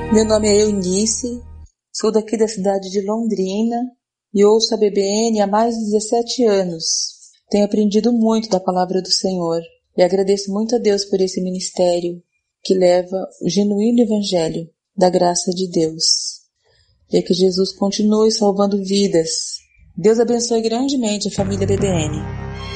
Meu nome é Eunice, sou daqui da cidade de Londrina e ouço a BBN há mais de 17 anos. Tenho aprendido muito da palavra do Senhor e agradeço muito a Deus por esse ministério que leva o genuíno evangelho da graça de Deus. E que Jesus continue salvando vidas. Deus abençoe grandemente a família BBN.